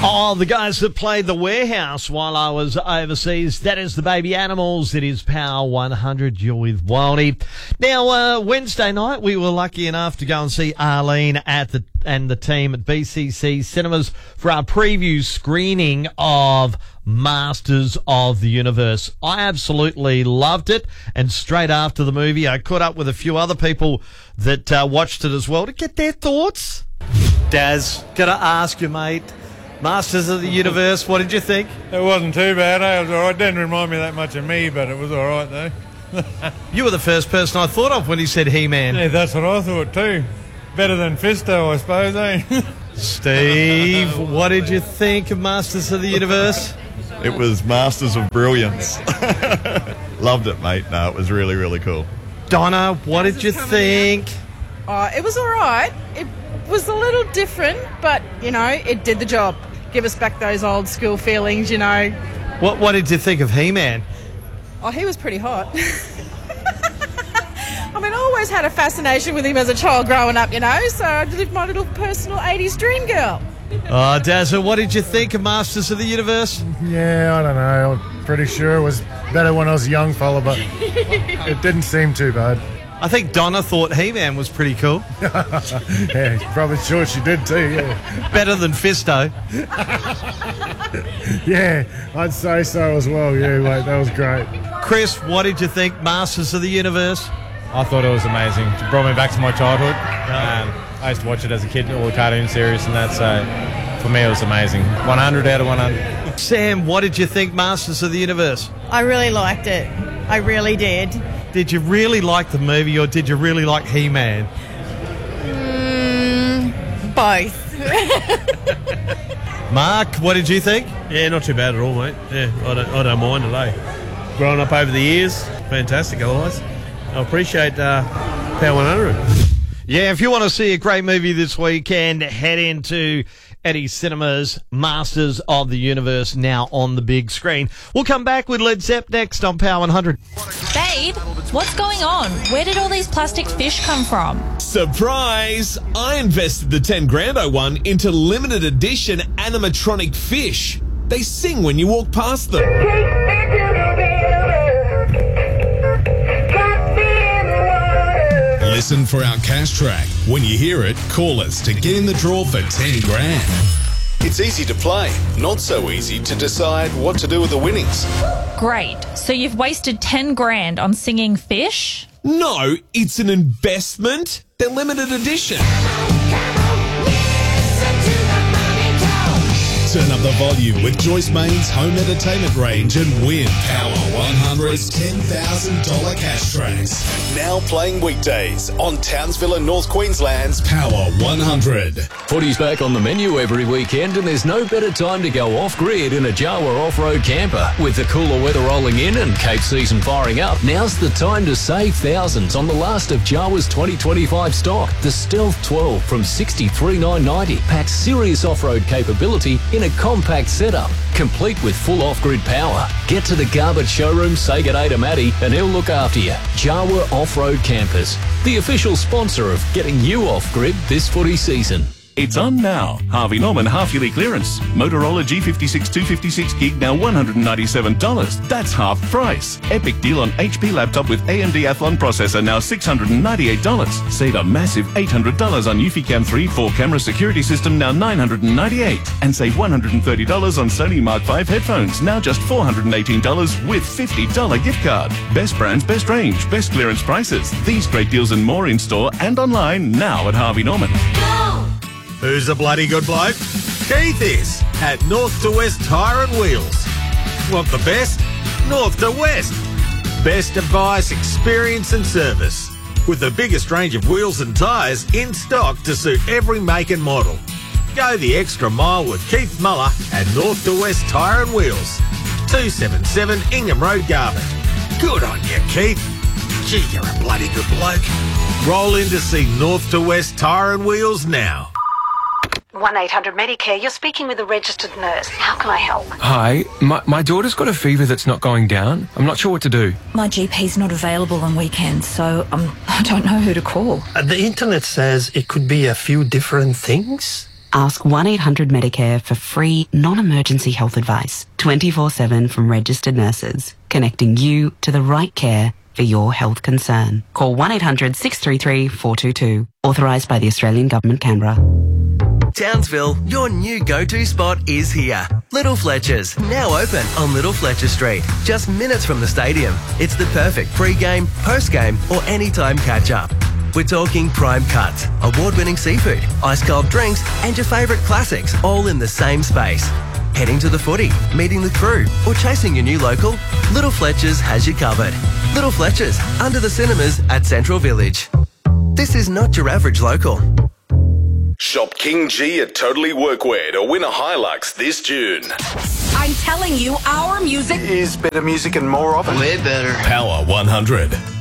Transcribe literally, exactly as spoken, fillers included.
Oh, the guys that played The Warehouse while I was overseas. That is the Baby Animals. It is Power one hundred. You're with Wildy. Now, uh, Wednesday night, we were lucky enough to go and see Arlene at the and the team at B C C Cinemas for our preview screening of Masters of the Universe. I absolutely loved it, and straight after the movie, I caught up with a few other people that uh, watched it as well to get their thoughts. Daz, gotta ask you, mate. Masters of the Universe, what did you think? It wasn't too bad, eh? It was all right. It didn't remind me that much of me, but it was all right, though. You were the first person I thought of when he said He-Man. Yeah, that's what I thought, too. Better than Fisto, I suppose, eh? Steve, what did you think of Masters of the Universe? It was Masters of Brilliance. Loved it, mate. No, it was really, really cool. Donna, what did you think? Oh, it was all right. It was a little different, but, you know, it did the job. Give us back those old school feelings, you know. What What did you think of He-Man? Oh, he was pretty hot. I mean, I always had a fascination with him as a child growing up, you know, so I lived my little personal eighties dream girl. Oh, Dazzle, what did you think of Masters of the Universe? Yeah, I don't know. I'm pretty sure it was better when I was a young fella, but it didn't seem too bad. I think Donna thought He-Man was pretty cool. Yeah, probably sure she did too, yeah. Better than Fisto. Yeah, I'd say so as well, yeah, mate, that was great. Chris, what did you think, Masters of the Universe? I thought it was amazing. It brought me back to my childhood. Um, I used to watch it as a kid, all the cartoon series and that, so for me it was amazing. one hundred out of one hundred. Sam, what did you think, Masters of the Universe? I really liked it. I really did. Did you really like the movie, or did you really like He-Man? Mm, both. Mark, what did you think? Yeah, not too bad at all, mate. Yeah, I don't, I don't mind it, eh? Growing up over the years, fantastic otherwise. I appreciate uh, Power one hundred. Yeah, if you want to see a great movie this weekend, head into Eddie Cinemas, Masters of the Universe, now on the big screen. We'll come back with Led Zepp next on Power one hundred. Babe, what's going on? Where did all these plastic fish come from? Surprise! I invested the ten grand I won into limited edition animatronic fish. They sing when you walk past them. Listen for our cash track. When you hear it, call us to get in the draw for ten grand. It's easy to play, not so easy to decide what to do with the winnings. Great. So you've wasted ten grand on singing fish? No, it's an investment. They're limited edition. Turn up the volume with Joyce Main's home entertainment range and win Power one hundred's ten thousand dollars cash tracks. Now playing weekdays on Townsville and North Queensland's Power one hundred. Footy's back on the menu every weekend, and there's no better time to go off-grid in a Jawa off-road camper. With the cooler weather rolling in and Cape season firing up, now's the time to save thousands on the last of Jawa's twenty twenty-five stock. The Stealth twelve from sixty-three thousand nine hundred ninety packs serious off-road capability in a compact setup, complete with full off-grid power. Get to the Garbage showroom, say good day to Matty, and he'll look after you. Jawa Off-Road Campers, the official sponsor of getting you off-grid this footy season. It's on now. Harvey Norman half-yearly clearance. Motorola G fifty-six two fifty-six gig now one hundred ninety-seven dollars. That's half price. Epic deal on H P laptop with A M D Athlon processor now six hundred ninety-eight dollars. Save a massive eight hundred dollars on Eufy Cam three four camera security system now nine hundred ninety-eight dollars. And save one hundred thirty dollars on Sony Mark five headphones now just four hundred eighteen dollars with fifty dollars gift card. Best brands, best range, best clearance prices. These great deals and more in store and online now at Harvey Norman. Who's a bloody good bloke? Keith is at North to West Tyre and Wheels. Want the best? North to West. Best advice, experience and service. With the biggest range of wheels and tyres in stock to suit every make and model. Go the extra mile with Keith Muller at North to West Tyre and Wheels. two seventy-seven Ingham Road, Garvin. Good on you, Keith. Gee, you're a bloody good bloke. Roll in to see North to West Tyre and Wheels now. one eight hundred Medicare, you're speaking with a registered nurse. How can I help? Hi, my, my daughter's got a fever that's not going down. I'm not sure what to do. My G P's not available on weekends, so um, I don't know who to call. Uh, the internet says it could be a few different things. Ask one eight hundred Medicare for free, non-emergency health advice, twenty-four seven from registered nurses, connecting you to the right care for your health concern. Call one eight hundred six three three four two two. Authorised by the Australian Government, Canberra. Townsville, your new go-to spot is here. Little Fletcher's, now open on Little Fletcher Street, just minutes from the stadium. It's the perfect pre-game, post-game or anytime catch-up. We're talking prime cuts, award-winning seafood, ice-cold drinks and your favourite classics all in the same space. Heading to the footy, meeting the crew or chasing your new local? Little Fletcher's has you covered. Little Fletcher's, under the cinemas at Central Village. This is not your average local. Shop King G at Totally Workwear to win a Hilux this June. I'm telling you, our music is better music and more of it. Way better. Power one hundred.